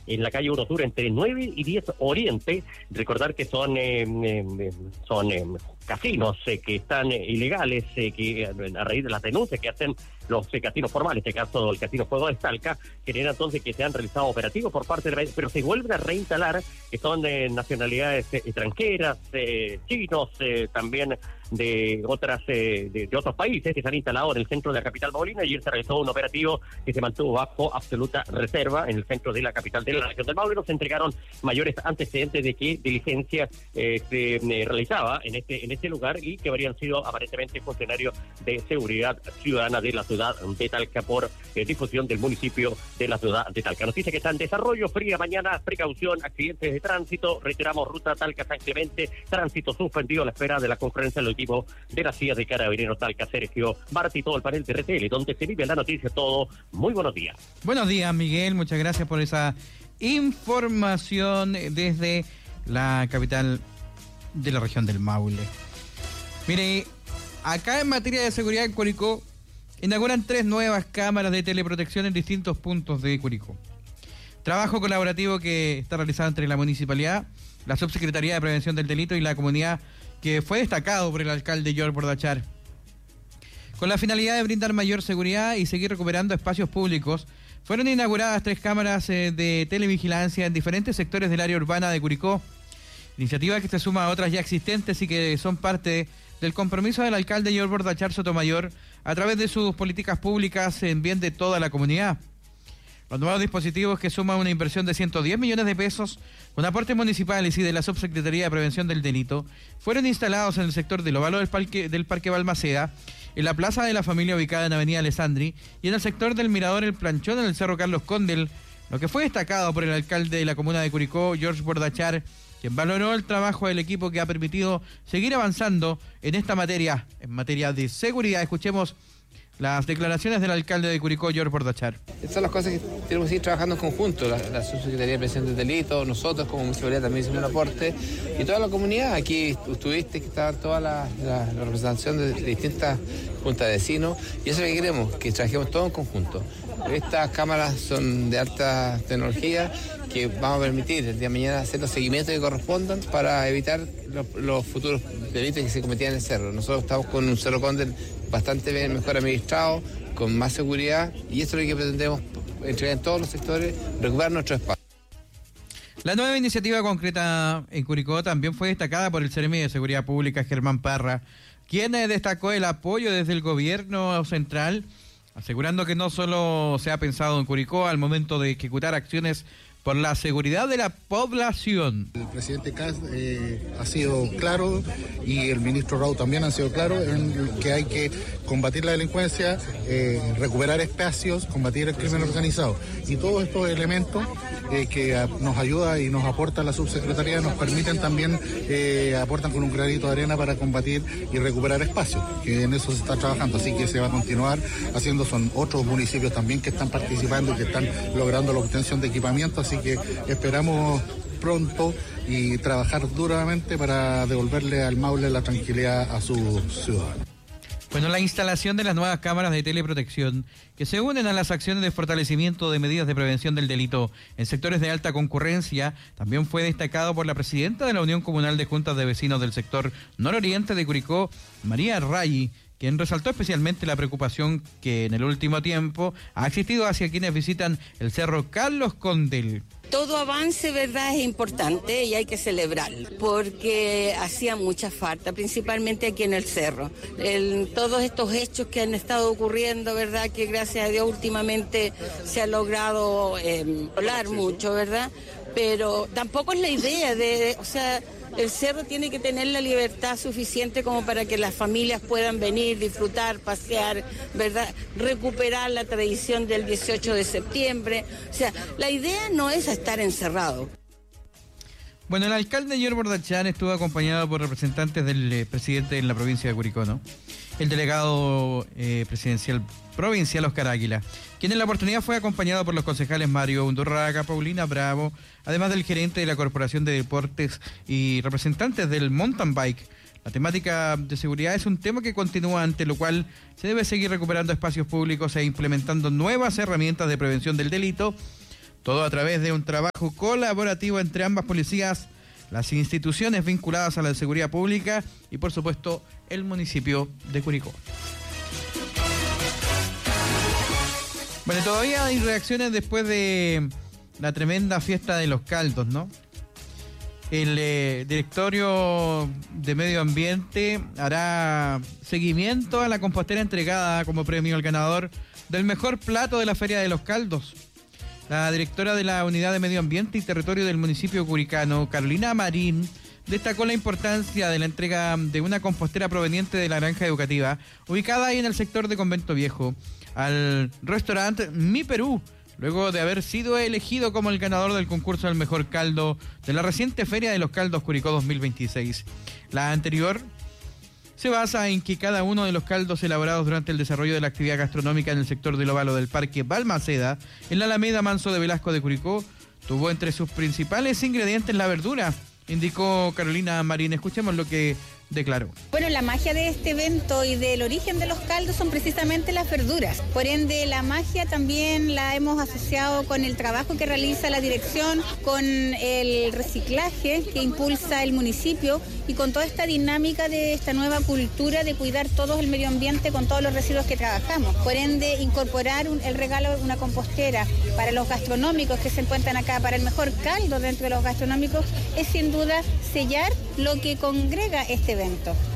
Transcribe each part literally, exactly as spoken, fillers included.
en la calle uno Sur entre nueve y diez Oriente. Recordar que son eh, eh, son eh, casinos eh, que están eh, ilegales, eh, que a raíz de las denuncias que hacen los eh, casinos formales, en este caso el Casino Fuego de Talca, genera entonces que se han realizado operativos por parte de la, pero se vuelven a reinstalar, que son de nacionalidades eh, extranjeras, eh, chinos, eh, también de otras eh, de, de otros países que se han instalado en el centro de la capital Maulina. Ayer se realizó un operativo que se mantuvo bajo absoluta reserva en el centro de la capital de la región del Maule. Se entregaron mayores antecedentes de que diligencia eh, se eh, realizaba en este en este lugar y que habrían sido aparentemente funcionarios de seguridad ciudadana de la ciudad de Talca por eh, difusión del municipio de la ciudad de Talca. Noticia que está en desarrollo. Fría mañana, precaución, accidentes de tránsito. Reiteramos, ruta Talca-San Clemente, tránsito suspendido a la espera de la conferencia del equipo de la C I A de Carabineros Talca, Sergio Martí, todo el panel de R T L, donde se vive la noticia todo. Muy buenos días. Buenos días, Miguel, muchas gracias por esa información desde la capital de la región del Maule. Mire, acá en materia de seguridad en Curicó, inauguran tres nuevas cámaras de teleprotección en distintos puntos de Curicó. Trabajo colaborativo que está realizado entre la municipalidad, la Subsecretaría de Prevención del Delito y la comunidad, que fue destacado por el alcalde George Bordachar. Con la finalidad de brindar mayor seguridad y seguir recuperando espacios públicos, fueron inauguradas tres cámaras eh, de televigilancia en diferentes sectores del área urbana de Curicó, iniciativa que se suma a otras ya existentes y que son parte del compromiso del alcalde George Bordachar Sotomayor a través de sus políticas públicas en bien de toda la comunidad. Los nuevos dispositivos, que suman una inversión de ciento diez millones de pesos con aportes municipales y de la Subsecretaría de Prevención del Delito, fueron instalados en el sector del Ovalo del Parque, del Parque Balmaceda, en la Plaza de la Familia ubicada en Avenida Alessandri y en el sector del Mirador El Planchón en el Cerro Carlos Condel, lo que fue destacado por el alcalde de la comuna de Curicó, George Bordachar, quien valoró el trabajo del equipo que ha permitido seguir avanzando en esta materia, en materia de seguridad. Escuchemos las declaraciones del alcalde de Curicó, George Bordachar. Estas son las cosas que tenemos que ir trabajando en conjunto, la, la Subsecretaría de Prevención del Delito, nosotros como municipalidad también hicimos un aporte, y toda la comunidad. Aquí estuviste, que estaba toda la, la, la representación de, de distintas juntas de vecinos, y eso es lo que queremos, que trabajemos todos en conjunto. Estas cámaras son de alta tecnología que vamos a permitir el día de mañana hacer los seguimientos que correspondan para evitar los, los futuros delitos que se cometían en el cerro. Nosotros estamos con un Cerro Condel bastante bien, mejor administrado, con más seguridad, y esto es lo que pretendemos entregar en todos los sectores, recuperar nuestro espacio. La nueva iniciativa concreta en Curicó también fue destacada por el Seremi de Seguridad Pública, Germán Parra, quien destacó el apoyo desde el gobierno central, asegurando que no solo se ha pensado en Curicó al momento de ejecutar acciones por la seguridad de la población. El presidente Kast eh, ha sido claro, y el ministro Rau también ha sido claro, en que hay que combatir la delincuencia, eh, recuperar espacios, combatir el crimen organizado. Y todos estos elementos eh, que a, nos ayuda y nos aporta la subsecretaría nos permiten también, eh, aportan con un granito de arena para combatir y recuperar espacios, que en eso se está trabajando. Así que se va a continuar haciendo, son otros municipios también que están participando y que están logrando la obtención de equipamiento. Así que esperamos pronto y trabajar duramente para devolverle al Maule la tranquilidad a sus ciudadanos. Bueno, la instalación de las nuevas cámaras de teleprotección que se unen a las acciones de fortalecimiento de medidas de prevención del delito en sectores de alta concurrencia también fue destacado por la presidenta de la Unión Comunal de Juntas de Vecinos del sector nororiente de Curicó, María Rayi, quien resaltó especialmente la preocupación que en el último tiempo ha existido hacia quienes visitan el Cerro Carlos Condel. Todo avance, verdad, es importante y hay que celebrarlo, porque hacía mucha falta, principalmente aquí en el cerro. El, todos estos hechos que han estado ocurriendo, verdad, que gracias a Dios últimamente se ha logrado eh, hablar mucho, verdad, pero tampoco es la idea de, o sea, el cerro tiene que tener la libertad suficiente como para que las familias puedan venir, disfrutar, pasear, ¿verdad? Recuperar la tradición del dieciocho de septiembre. O sea, la idea no es estar encerrado. Bueno, el alcalde George Bordachar estuvo acompañado por representantes del eh, presidente en la provincia de Curicó, ¿no? El delegado eh, presidencial provincial Oscar Águila, quien en la oportunidad fue acompañado por los concejales Mario Undurraga, Paulina Bravo, además del gerente de la Corporación de Deportes y representantes del mountain bike. La temática de seguridad es un tema que continúa, ante lo cual se debe seguir recuperando espacios públicos e implementando nuevas herramientas de prevención del delito Todo a través de un trabajo colaborativo entre ambas policías, las instituciones vinculadas a la seguridad pública y, por supuesto, el municipio de Curicó. Bueno, todavía hay reacciones después de la tremenda fiesta de los caldos, ¿no? El eh, directorio de Medio Ambiente hará seguimiento a la compostera entregada como premio al ganador del mejor plato de la Feria de los Caldos. La directora de la Unidad de Medio Ambiente y Territorio del municipio curicano, Carolina Marín, destacó la importancia de la entrega de una compostera proveniente de la granja educativa, ubicada ahí en el sector de Convento Viejo, al restaurante Mi Perú, luego de haber sido elegido como el ganador del concurso del mejor caldo de la reciente Feria de los Caldos Curicó dos mil veintiséis. La anterior se basa en que cada uno de los caldos elaborados durante el desarrollo de la actividad gastronómica en el sector del óvalo del Parque Balmaceda, en la Alameda Manso de Velasco de Curicó, tuvo entre sus principales ingredientes la verdura, indicó Carolina Marín. Escuchemos lo que declaró. Bueno, la magia de este evento y del origen de los caldos son precisamente las verduras. Por ende, la magia también la hemos asociado con el trabajo que realiza la dirección, con el reciclaje que impulsa el municipio y con toda esta dinámica de esta nueva cultura de cuidar todo el medio ambiente con todos los residuos que trabajamos. Por ende, incorporar un, el regalo de una compostera para los gastronómicos que se encuentran acá, para el mejor caldo dentro de los gastronómicos, es sin duda sellar lo que congrega este evento.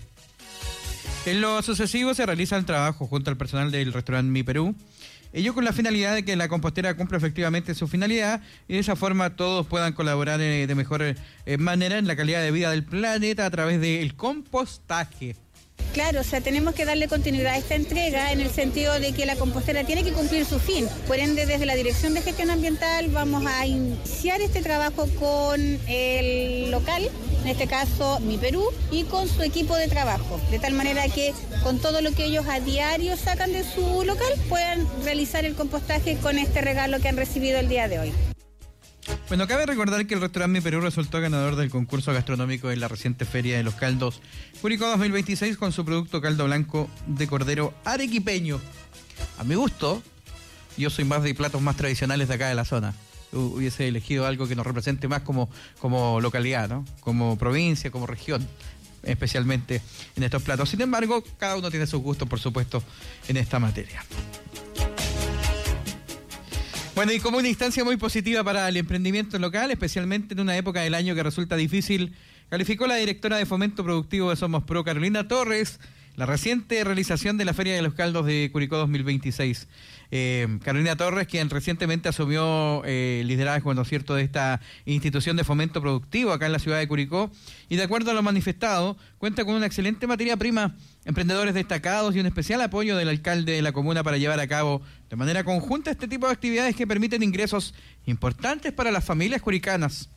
En lo sucesivo se realiza el trabajo junto al personal del restaurante Mi Perú, ello con la finalidad de que la compostera cumpla efectivamente su finalidad y de esa forma todos puedan colaborar eh, de mejor eh, manera en la calidad de vida del planeta a través del compostaje. Claro, o sea, tenemos que darle continuidad a esta entrega en el sentido de que la compostera tiene que cumplir su fin. Por ende, desde la Dirección de Gestión Ambiental vamos a iniciar este trabajo con el local, en este caso Mi Perú, y con su equipo de trabajo, de tal manera que con todo lo que ellos a diario sacan de su local puedan realizar el compostaje con este regalo que han recibido el día de hoy. Bueno, cabe recordar que el restaurante Mi Perú resultó ganador del concurso gastronómico en la reciente Feria de los Caldos Curicó dos mil veintiséis con su producto caldo blanco de cordero arequipeño. A mi gusto, yo soy más de platos más tradicionales de acá de la zona. Hubiese elegido algo que nos represente más como, como localidad, ¿no? Como provincia, como región, especialmente en estos platos. Sin embargo, cada uno tiene sus gustos, por supuesto, en esta materia. Bueno, y como una instancia muy positiva para el emprendimiento local, especialmente en una época del año que resulta difícil, calificó la directora de Fomento Productivo de Somos Pro, Carolina Torres, la reciente realización de la Feria de los Caldos de Curicó dos mil veintiséis. Eh, Carolina Torres, quien recientemente asumió eh, el liderazgo, ¿no es cierto?, de esta institución de fomento productivo acá en la ciudad de Curicó, y de acuerdo a lo manifestado, cuenta con una excelente materia prima, emprendedores destacados y un especial apoyo del alcalde de la comuna para llevar a cabo de manera conjunta este tipo de actividades que permiten ingresos importantes para las familias curicanas.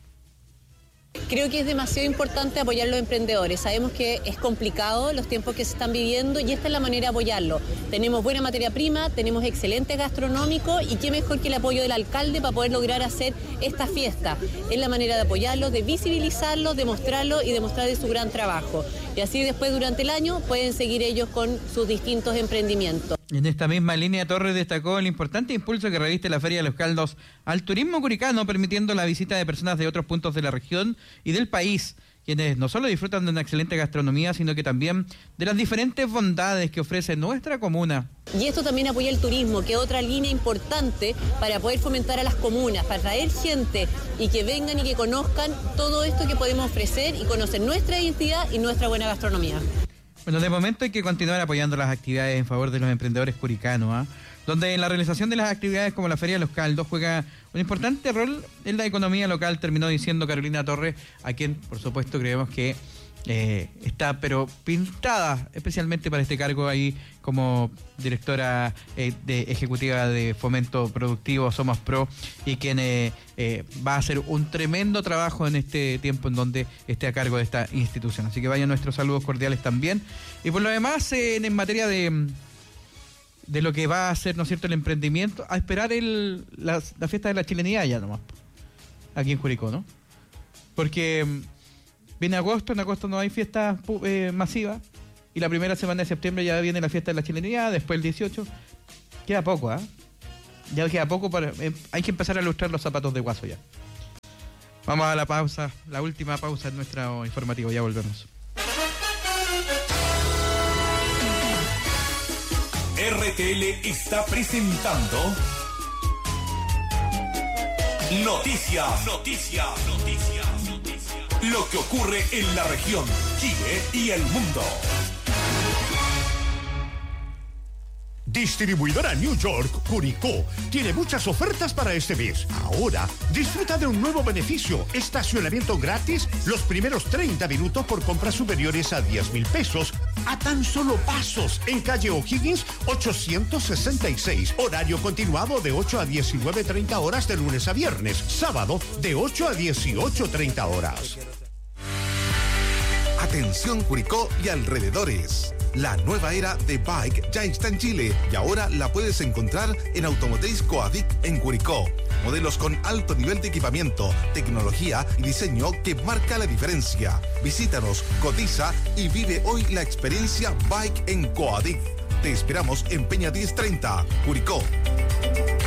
Creo que es demasiado importante apoyar a los emprendedores. Sabemos que es complicado los tiempos que se están viviendo y esta es la manera de apoyarlo. Tenemos buena materia prima, tenemos excelente gastronómico y qué mejor que el apoyo del alcalde para poder lograr hacer esta fiesta. Es la manera de apoyarlos, de visibilizarlos, de mostrarlo y de mostrarles su gran trabajo. Y así después durante el año pueden seguir ellos con sus distintos emprendimientos. En esta misma línea, Torres destacó el importante impulso que reviste la Feria de los Caldos al turismo curicano, permitiendo la visita de personas de otros puntos de la región y del país, quienes no solo disfrutan de una excelente gastronomía, sino que también de las diferentes bondades que ofrece nuestra comuna. Y esto también apoya el turismo, que es otra línea importante para poder fomentar a las comunas, para traer gente y que vengan y que conozcan todo esto que podemos ofrecer y conocen nuestra identidad y nuestra buena gastronomía. Bueno, de momento hay que continuar apoyando las actividades en favor de los emprendedores curicanos, ¿eh? donde en la realización de las actividades como la Feria de los Caldos juega un importante rol en la economía local, terminó diciendo Carolina Torres, a quien por supuesto creemos que eh, está pero pintada especialmente para este cargo ahí como directora eh, de ejecutiva de Fomento Productivo Somos Pro, y quien eh, eh, va a hacer un tremendo trabajo en este tiempo en donde esté a cargo de esta institución. Así que vayan nuestros saludos cordiales también. Y por lo demás, eh, en materia de de lo que va a ser, ¿no es cierto?, el emprendimiento, a esperar el la, la fiesta de la chilenidad ya nomás, aquí en Curicó, ¿no? Porque viene agosto, en agosto no hay fiestas eh, masivas, y la primera semana de septiembre ya viene la fiesta de la chilenidad, después el dieciocho, queda poco, ¿ah? ¿eh? Ya queda poco para... Eh, hay que empezar a ilustrar los zapatos de Guaso ya. Vamos a la pausa, la última pausa en nuestro informativo, ya volvemos. R T L está presentando Noticias, Noticias, Noticias, Noticias. Lo que ocurre en la región, Chile y el mundo. Distribuidora New York, Curicó, tiene muchas ofertas para este mes. Ahora, disfruta de un nuevo beneficio, estacionamiento gratis los primeros treinta minutos por compras superiores a diez mil pesos, a tan solo pasos, en calle O'Higgins ochocientos sesenta y seis. Horario continuado de ocho a diecinueve treinta horas de lunes a viernes. Sábado, de ocho a dieciocho treinta horas. Atención Curicó y alrededores. La nueva era de Bike ya está en Chile y ahora la puedes encontrar en Automotriz Coadic en Curicó. Modelos con alto nivel de equipamiento, tecnología y diseño que marca la diferencia. Visítanos, cotiza y vive hoy la experiencia Bike en Coadic. Te esperamos en Peña diez treinta, Curicó.